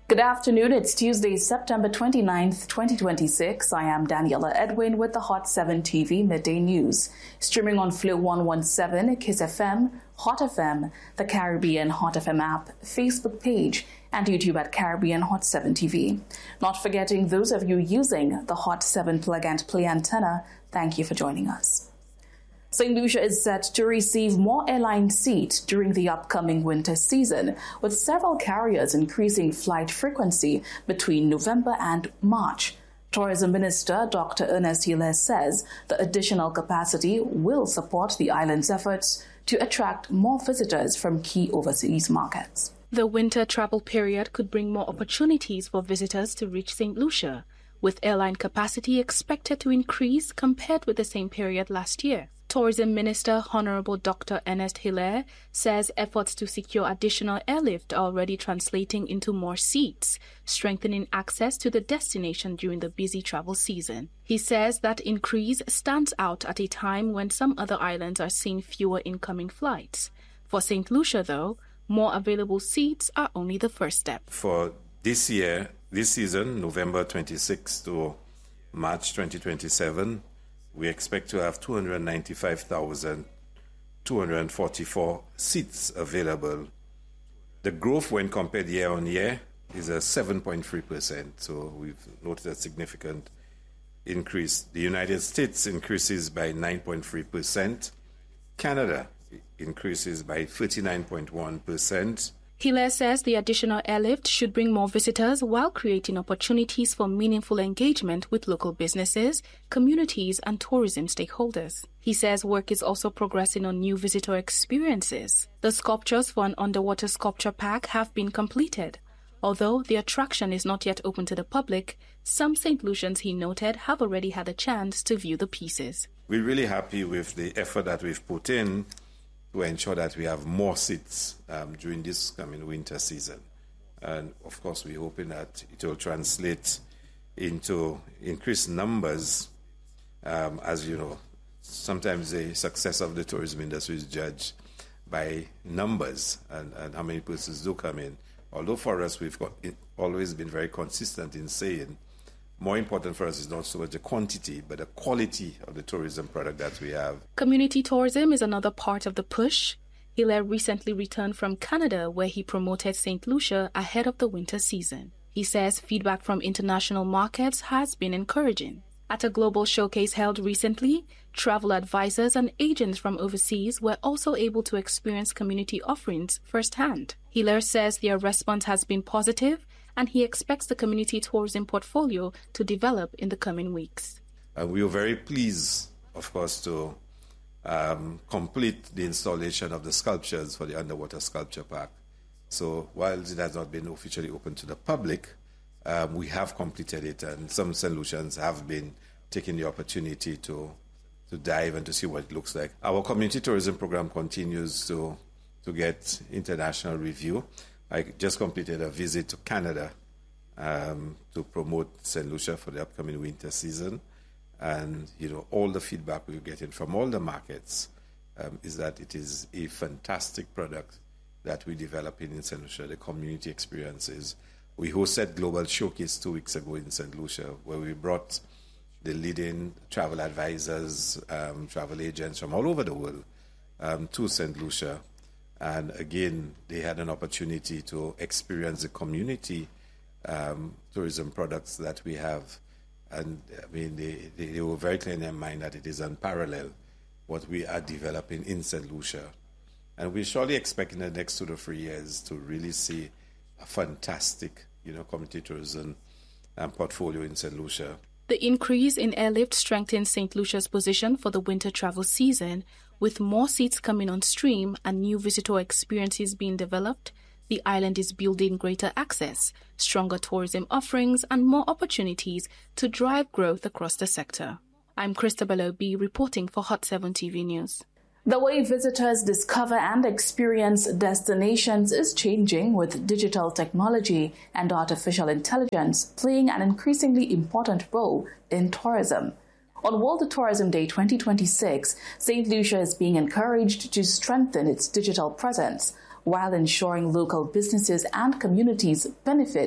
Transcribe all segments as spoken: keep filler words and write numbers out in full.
Good afternoon. It's Tuesday, September twenty-ninth, twenty twenty-six. I am Daniela Edwin with the Hot seven T V Midday News. Streaming on Flow one seventeen, Kiss F M, Hot F M, the Caribbean Hot F M app, Facebook page, and YouTube at Caribbean Hot seven T V. Not forgetting those of you using the Hot seven plug and play antenna, thank you for joining us. Saint Lucia is set to receive more airline seats during the upcoming winter season, with several carriers increasing flight frequency between November and March. Tourism Minister Doctor Ernest Hilaire says the additional capacity will support the island's efforts to attract more visitors from key overseas markets. The winter travel period could bring more opportunities for visitors to reach Saint Lucia, with airline capacity expected to increase compared with the same period last year. Tourism Minister Honorable Doctor Ernest Hilaire says efforts to secure additional airlift are already translating into more seats, strengthening access to the destination during the busy travel season. He says that increase stands out at a time when some other islands are seeing fewer incoming flights. For Saint Lucia, though, more available seats are only the first step. For this year, this season, November twenty-sixth to March twenty twenty-seven, we expect to have two hundred ninety-five thousand two hundred forty-four seats available. The growth when compared year on year is a seven point three percent, so we've noted a significant increase. The United States increases by nine point three percent. Canada increases by thirty-nine point one percent. Hilaire says the additional airlift should bring more visitors while creating opportunities for meaningful engagement with local businesses, communities, and tourism stakeholders. He says work is also progressing on new visitor experiences. The sculptures for an underwater sculpture park have been completed. Although the attraction is not yet open to the public, some Saint Lucians, he noted, have already had a chance to view the pieces. We're really happy with the effort that we've put in to ensure that we have more seats um, during this coming winter season. And of course, we're hoping that it will translate into increased numbers. Um, as you know, sometimes the success of the tourism industry is judged by numbers and, and how many persons do come in. Although for us, we've got always been very consistent in saying more important for us is not so much the quantity, but the quality of the tourism product that we have. Community tourism is another part of the push. Hilaire recently returned from Canada, where he promoted Saint Lucia ahead of the winter season. He says feedback from international markets has been encouraging. At a global showcase held recently, travel advisors and agents from overseas were also able to experience community offerings firsthand. Hilaire says their response has been positive, and he expects the community tourism portfolio to develop in the coming weeks. Uh, we were very pleased, of course, to um, complete the installation of the sculptures for the underwater sculpture park. So while it has not been officially open to the public, um, we have completed it, and some Saint Lucians have been taking the opportunity to to dive and to see what it looks like. Our community tourism program continues to to get international review. I just completed a visit to Canada um, to promote Saint Lucia for the upcoming winter season. And, you know, all the feedback we're getting from all the markets um, is that it is a fantastic product that we're developing in Saint Lucia, the community experiences. We hosted Global Showcase two weeks ago in Saint Lucia, where we brought the leading travel advisors, um, travel agents from all over the world um, to Saint Lucia. And again, they had an opportunity to experience the community um, tourism products that we have. And I mean, they, they, they were very clear in their mind that it is unparalleled what we are developing in Saint Lucia. And we surely expect in the next two to three years to really see a fantastic, you know, community tourism um, portfolio in Saint Lucia. The increase in airlift strengthens Saint Lucia's position for the winter travel season. With more seats coming on stream and new visitor experiences being developed, the island is building greater access, stronger tourism offerings, and more opportunities to drive growth across the sector. I'm Christabel Obi reporting for Hot seven T V News. The way visitors discover and experience destinations is changing, with digital technology and artificial intelligence playing an increasingly important role in tourism. On World Tourism Day twenty twenty-six, Saint Lucia is being encouraged to strengthen its digital presence while ensuring local businesses and communities benefit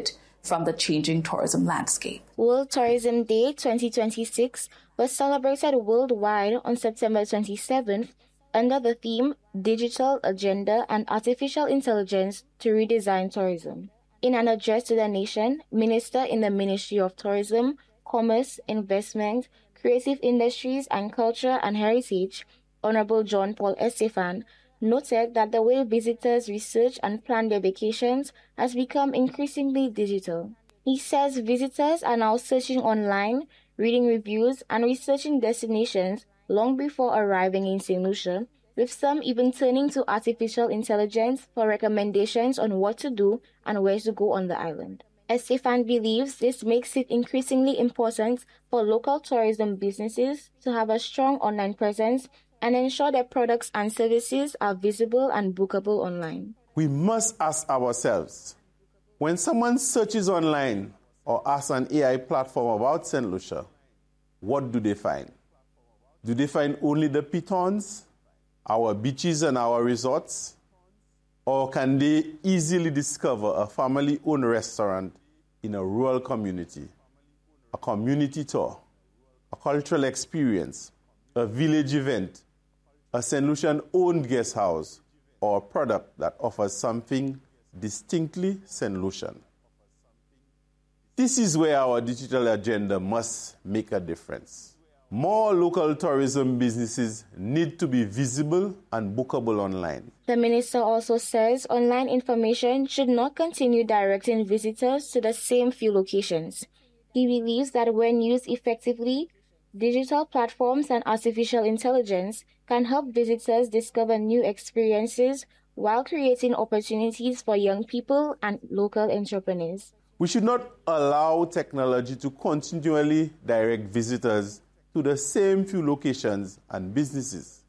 from the changing tourism landscape. World Tourism Day twenty twenty-six was celebrated worldwide on September twenty-seventh under the theme Digital Agenda and Artificial Intelligence to Redesign Tourism. In an address to the nation, Minister in the Ministry of Tourism, Commerce, Investment, Creative Industries and Culture and Heritage, Honorable John Paul Estefan, noted that the way visitors research and plan their vacations has become increasingly digital. He says visitors are now searching online, reading reviews, and researching destinations long before arriving in Saint Lucia, with some even turning to artificial intelligence for recommendations on what to do and where to go on the island. Estefan believes this makes it increasingly important for local tourism businesses to have a strong online presence and ensure their products and services are visible and bookable online. We must ask ourselves, when someone searches online or asks an A I platform about Saint Lucia, what do they find? Do they find only the pitons, our beaches and our resorts? Or can they easily discover a family-owned restaurant in a rural community, a community tour, a cultural experience, a village event, a Saint Lucian-owned guest house, or a product that offers something distinctly Saint Lucian? This is where our digital agenda must make a difference. More local tourism businesses need to be visible and bookable online. The minister also says online information should not continue directing visitors to the same few locations. He believes that when used effectively, digital platforms and artificial intelligence can help visitors discover new experiences while creating opportunities for young people and local entrepreneurs. We should not allow technology to continually direct visitors to the same few locations and businesses.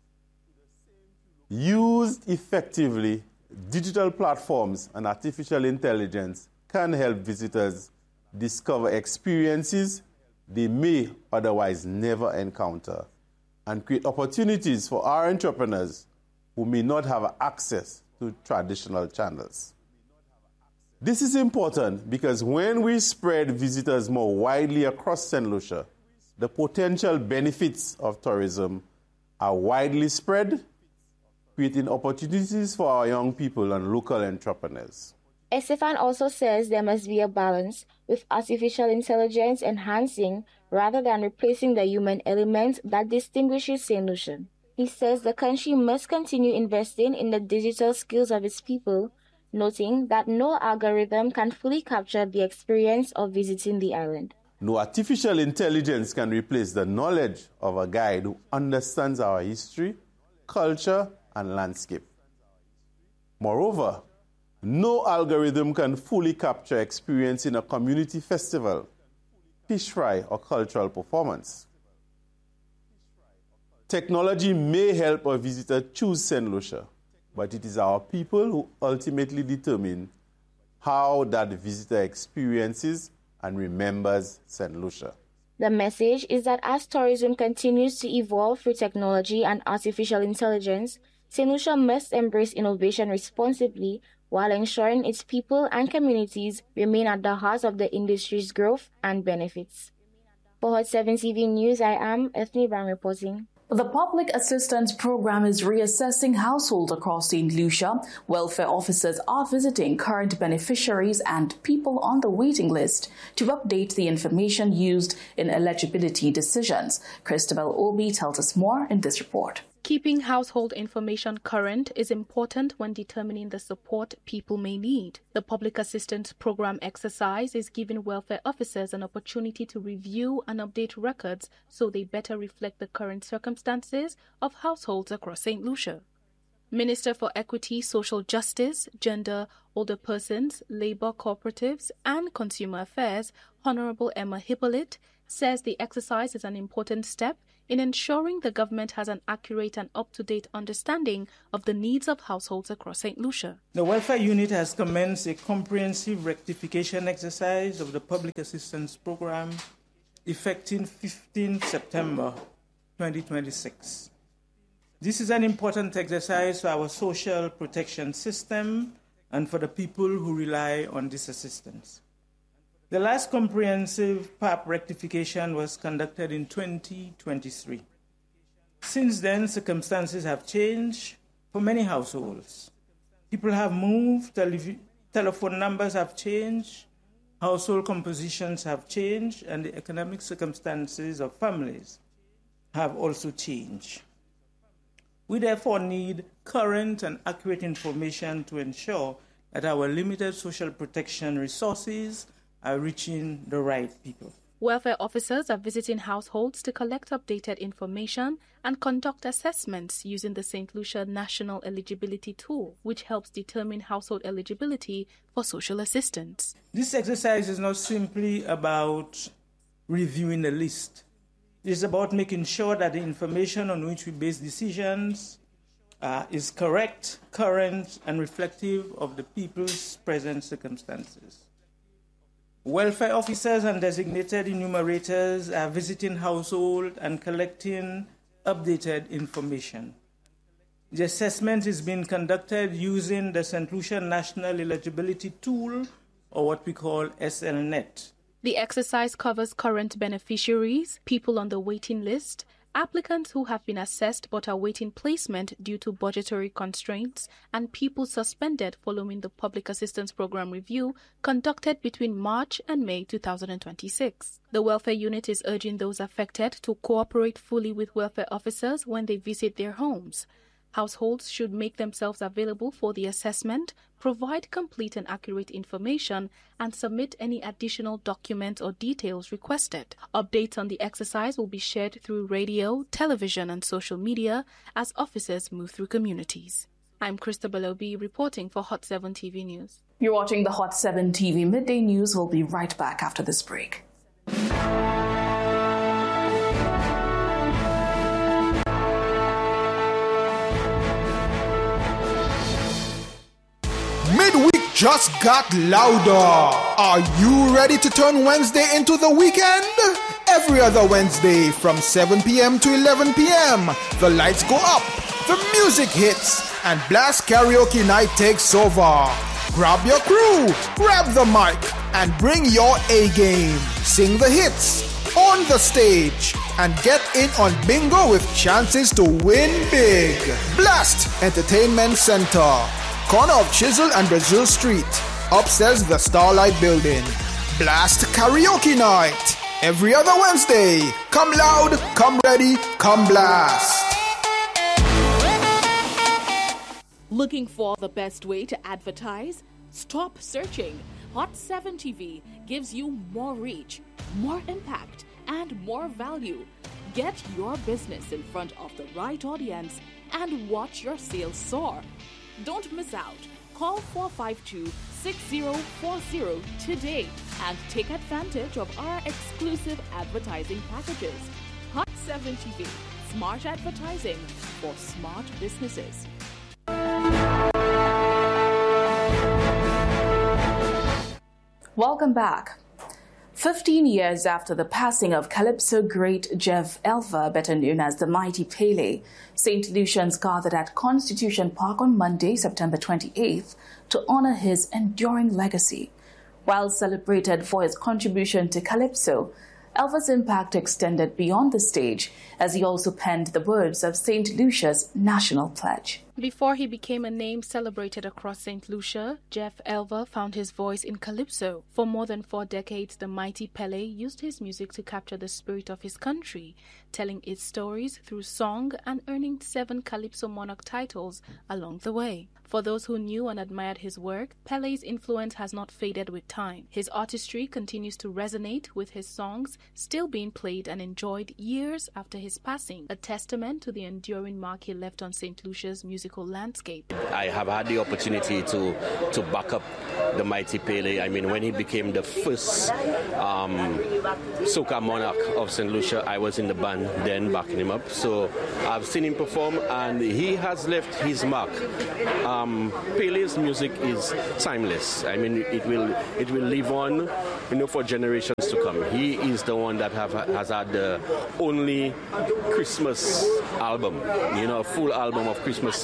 Used effectively, digital platforms and artificial intelligence can help visitors discover experiences they may otherwise never encounter and create opportunities for our entrepreneurs who may not have access to traditional channels. This is important because when we spread visitors more widely across Saint Lucia, the potential benefits of tourism are widely spread, creating opportunities for our young people and local entrepreneurs. Estefan also says there must be a balance, with artificial intelligence enhancing rather than replacing the human element that distinguishes Saint Lucia. He says the country must continue investing in the digital skills of its people, noting that no algorithm can fully capture the experience of visiting the island. No artificial intelligence can replace the knowledge of a guide who understands our history, culture, and landscape. Moreover, no algorithm can fully capture experience in a community festival, fish fry, or cultural performance. Technology may help a visitor choose Saint Lucia, but it is our people who ultimately determine how that visitor experiences and remembers Saint Lucia. The message is that as tourism continues to evolve through technology and artificial intelligence, Saint Lucia must embrace innovation responsibly while ensuring its people and communities remain at the heart of the industry's growth and benefits. For Hot seven T V News, I am Ethne Brown reporting. The Public Assistance Program is reassessing households across Saint Lucia. Welfare officers are visiting current beneficiaries and people on the waiting list to update the information used in eligibility decisions. Christabel Obi tells us more in this report. Keeping household information current is important when determining the support people may need. The Public Assistance Program exercise is giving welfare officers an opportunity to review and update records so they better reflect the current circumstances of households across Saint Lucia. Minister for Equity, Social Justice, Gender, Older Persons, Labour Cooperatives and Consumer Affairs, Honourable Emma Hippolyte, says the exercise is an important step in ensuring the government has an accurate and up-to-date understanding of the needs of households across Saint Lucia. The Welfare Unit has commenced a comprehensive rectification exercise of the Public Assistance Program effective fifteenth September twenty twenty-six. This is an important exercise for our social protection system and for the people who rely on this assistance. The last comprehensive P A P rectification was conducted in twenty twenty-three. Since then, circumstances have changed for many households. People have moved, tele- telephone numbers have changed, household compositions have changed, and the economic circumstances of families have also changed. We therefore need current and accurate information to ensure that our limited social protection resources are reaching the right people. Welfare officers are visiting households to collect updated information and conduct assessments using the Saint Lucia National Eligibility Tool, which helps determine household eligibility for social assistance. This exercise is not simply about reviewing a list. It is about making sure that the information on which we base decisions uh, is correct, current, and reflective of the people's present circumstances. Welfare officers and designated enumerators are visiting households and collecting updated information. The assessment is being conducted using the Saint Lucia National Eligibility Tool, or what we call S L net. The exercise covers current beneficiaries, people on the waiting list, applicants who have been assessed but are waiting placement due to budgetary constraints, and people suspended following the Public Assistance Program review conducted between March and May two thousand twenty-six. The welfare unit is urging those affected to cooperate fully with welfare officers when they visit their homes. Households should make themselves available for the assessment, provide complete and accurate information, and submit any additional documents or details requested. Updates on the exercise will be shared through radio, television, and social media as officers move through communities. I'm Christabel Obi reporting for Hot seven T V News. You're watching the Hot seven T V Midday News. We'll be right back after this break. Midweek just got louder. Are you ready to turn Wednesday into the weekend? Every other Wednesday from seven p.m. to eleven p.m. the lights go up, the music hits, and Blast Karaoke Night takes over. Grab your crew, grab the mic, and bring your A-game. Sing the hits on the stage and get in on bingo with chances to win big. Blast Entertainment Center, corner of Chisel and Brazil Street, upstairs the Starlight Building. Blast Karaoke Night, every other Wednesday. Come loud, come ready, come blast. Looking for the best way to advertise? Stop searching. Hot seven T V gives you more reach, more impact, and more value. Get your business in front of the right audience and watch your sales soar. Don't miss out. Call four five two, six zero four zero today and take advantage of our exclusive advertising packages. Hot seven T V, smart advertising for smart businesses. Welcome back. Fifteen years after the passing of Calypso great Jeff Elva, better known as the Mighty Pele, Saint Lucians gathered at Constitution Park on Monday, September twenty-eighth, to honor his enduring legacy. While celebrated for his contribution to Calypso, Elva's impact extended beyond the stage, as he also penned the words of Saint Lucia's national pledge. Before he became a name celebrated across Saint Lucia, Jeff Elva found his voice in Calypso. For more than four decades, the Mighty Pele used his music to capture the spirit of his country, telling its stories through song and earning seven Calypso Monarch titles along the way. For those who knew and admired his work, Pele's influence has not faded with time. His artistry continues to resonate with his songs still being played and enjoyed years after his passing, a testament to the enduring mark he left on Saint Lucia's musical landscape. I have had the opportunity to, to back up the Mighty Pele. I mean, when he became the first um, soca monarch of Saint Lucia, I was in the band then backing him up. So I've seen him perform and he has left his mark. Um, Pele's music is timeless. I mean, it will it will live on, you know, for generations to come. He is the one that have has had the only Christmas album, you know, a full album of Christmas songs.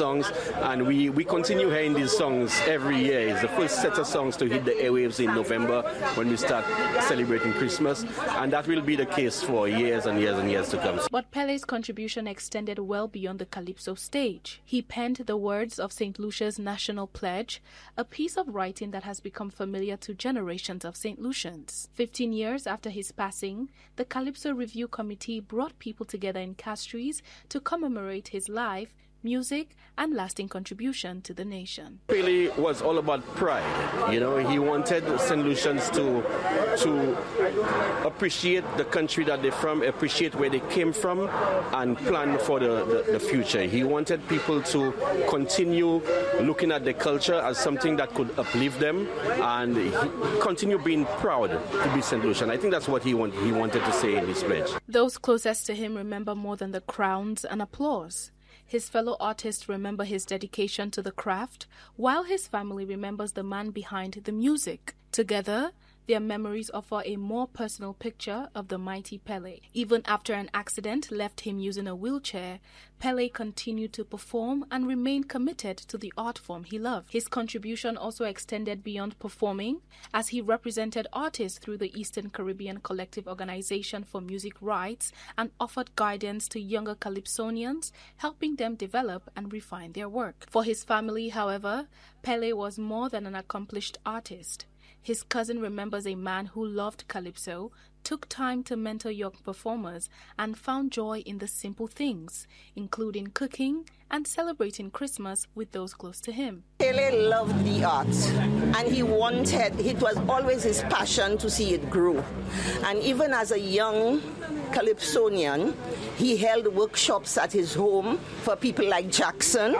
songs, and we, we continue hearing these songs every year. It's the first set of songs to hit the airwaves in November when we start celebrating Christmas, and that will be the case for years and years and years to come. But Pele's contribution extended well beyond the calypso stage. He penned the words of Saint Lucia's National Pledge, a piece of writing that has become familiar to generations of Saint Lucians. Fifteen years after his passing, the Calypso Review Committee brought people together in Castries to commemorate his life, music, and lasting contribution to the nation. Pele was all about pride. You know, he wanted Saint Lucians to to appreciate the country that they're from, appreciate where they came from, and plan for the, the, the future. He wanted people to continue looking at the culture as something that could uplift them and he continue being proud to be Saint Lucian. I think that's what he, want, he wanted to say in his pledge. Those closest to him remember more than the crowns and applause. His fellow artists remember his dedication to the craft, while his family remembers the man behind the music. Together, their memories offer a more personal picture of the mighty Pele. Even after an accident left him using a wheelchair, Pele continued to perform and remained committed to the art form he loved. His contribution also extended beyond performing, as he represented artists through the Eastern Caribbean Collective Organization for Music Rights and offered guidance to younger Calypsonians, helping them develop and refine their work. For his family, however, Pele was more than an accomplished artist. His cousin remembers a man who loved calypso, took time to mentor young performers, and found joy in the simple things, including cooking and celebrating Christmas with those close to him. Pele loved the arts, and he wanted, it was always his passion to see it grow. And even as a young Calypsonian, he held workshops at his home for people like Jackson,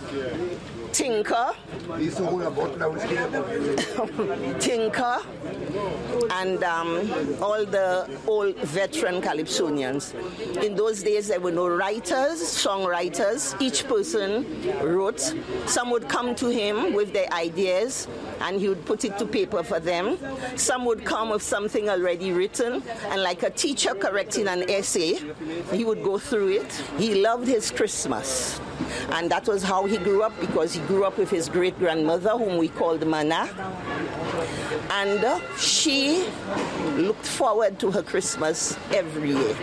Tinker, Tinker, and um, all the old veteran Calypsonians. In those days, there were no writers, songwriters. Each person wrote. Some would come to him with their ideas, and he would put it to paper for them. Some would come with something already written, and like a teacher correcting an essay, he would go through it. He loved his Christmas, and that was how he grew up, because he grew up with his great-grandmother, whom we called Mana, and uh, she looked forward to her Christmas every year.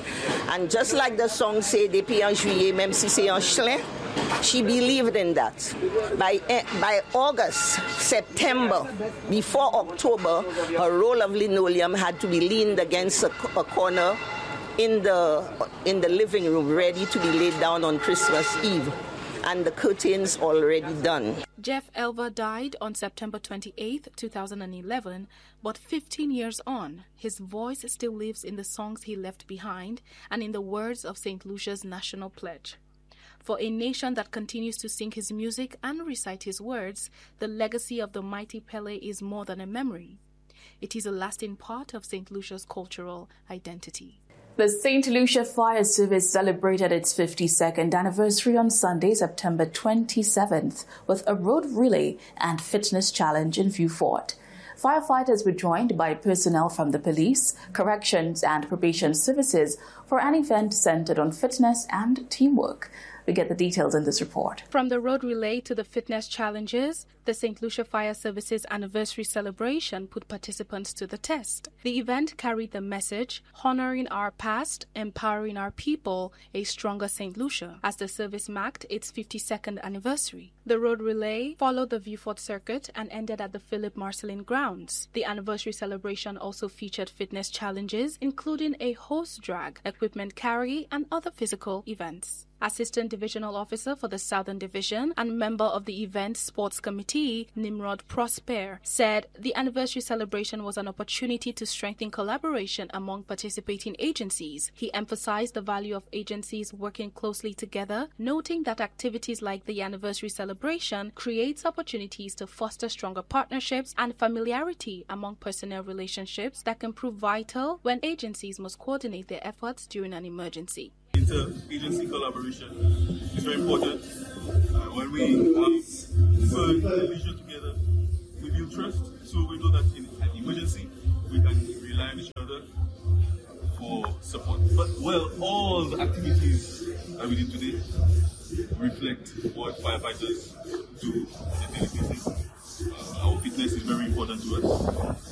And just like the song say, depuis en juillet, même si c'est en chelin, she believed in that. By, by August, September, before October, her roll of linoleum had to be leaned against a, a corner in the, in the living room, ready to be laid down on Christmas Eve, and the curtains already done. Jeff Elver died on September twenty-eighth, two thousand eleven, but fifteen years on, his voice still lives in the songs he left behind and in the words of Saint Lucia's National Pledge. For a nation that continues to sing his music and recite his words, the legacy of the mighty Pele is more than a memory. It is a lasting part of Saint Lucia's cultural identity. The Saint Lucia Fire Service celebrated its fifty-second anniversary on Sunday, September twenty-seventh, with a road relay and fitness challenge in Vieux Fort. Firefighters were joined by personnel from the police, corrections, and probation services for an event centered on fitness and teamwork. We get the details in this report. From the road relay to the fitness challenges, the Saint Lucia Fire Service's anniversary celebration put participants to the test. The event carried the message, honoring our past, empowering our people, a stronger Saint Lucia, as the service marked its fifty-second anniversary. The road relay followed the Vieux Fort circuit and ended at the Philip Marcelin grounds. The anniversary celebration also featured fitness challenges, including a horse drag, equipment carry, and other physical events. Assistant Divisional Officer for the Southern Division and member of the event sports committee, Nimrod Prosper, said the anniversary celebration was an opportunity to strengthen collaboration among participating agencies. He emphasized the value of agencies working closely together, noting that activities like the anniversary celebration creates opportunities to foster stronger partnerships and familiarity among personnel relationships that can prove vital when agencies must coordinate their efforts during an emergency. Inter-agency collaboration is very important. Uh, when we have fun and leisure together, we build trust, so we know that in an emergency, we can rely on each other for support. But, well, all the activities that we did today reflect what firefighters do on a daily basis. Uh, our fitness is very important to us.